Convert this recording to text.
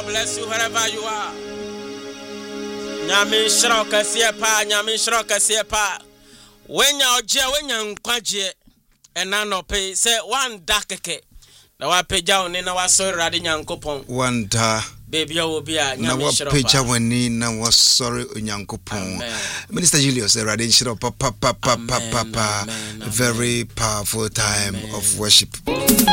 bless you wherever you are. Nyame shiro kase pa, nyame shiro kase pa. Wenya oje, wenya nkwaje. Ena no pe se one dakeke. Na wa peja oni na wa sorry rade nyankopon. One da baby obi a nyame shiro pa. Na wa peja wani na wa sorry nyankopon. Minister Julius rade shiro pa. Very powerful time of worship.